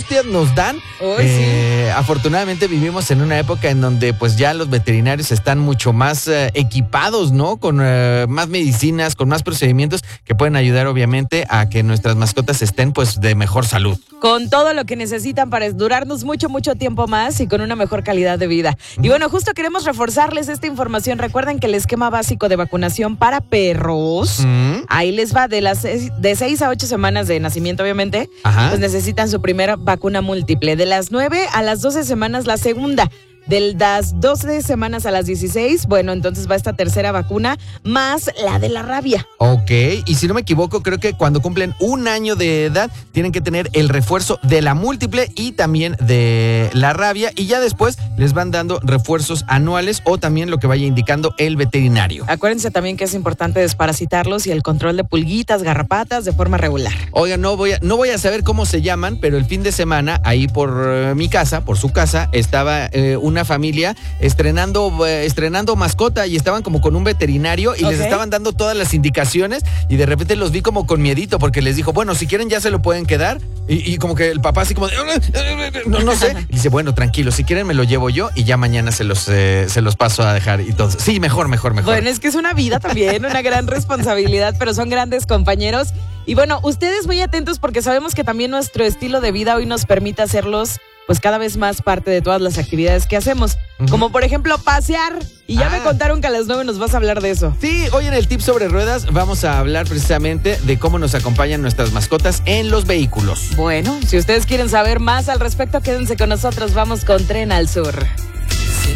angustias nos dan. Sí. Afortunadamente vivimos en una época en donde pues ya los veterinarios están mucho más equipados, ¿no? Con más medicinas, con más procedimientos que pueden ayudar obviamente a que nuestras mascotas estén pues de mejor salud. Con todo lo que necesitan para durarnos mucho, mucho tiempo más y con una mejor calidad de vida. Y bueno, justo queremos reforzarles esta información. Recuerden que el esquema básico de vacunación para perros, ahí les va de 6 a 8 semanas de nacimiento, obviamente. Ajá. Pues necesitan su primera vacuna múltiple. De las 9 a las 12 semanas la segunda. De las 12 semanas a las 16, bueno, entonces va esta tercera vacuna más la de la rabia. Ok, y si no me equivoco, creo que cuando cumplen 1 año de edad tienen que tener el refuerzo de la múltiple y también de la rabia, y ya después les van dando refuerzos anuales o también lo que vaya indicando el veterinario. Acuérdense también que es importante desparasitarlos y el control de pulguitas, garrapatas de forma regular. Oigan, no voy a saber cómo se llaman, pero el fin de semana ahí por mi casa, por su casa, estaba una familia estrenando mascota y estaban como con un veterinario y les estaban dando todas las indicaciones y de repente los vi como con miedito porque les dijo, bueno, si quieren ya se lo pueden quedar y como que el papá así como no sé, y dice, bueno, tranquilo, si quieren me lo llevo yo y ya mañana se los paso a dejar y todo. Sí, mejor. Bueno, es que es una vida también, una gran responsabilidad, pero son grandes compañeros. Y bueno, ustedes muy atentos porque sabemos que también nuestro estilo de vida hoy nos permite hacerlos pues cada vez más parte de todas las actividades que hacemos. Como por ejemplo pasear. Y ya me contaron que a las 9 nos vas a hablar de eso. Sí, hoy en el Tip sobre Ruedas vamos a hablar precisamente de cómo nos acompañan nuestras mascotas en los vehículos. Bueno, si ustedes quieren saber más al respecto, quédense con nosotros. Vamos con Tren al Sur.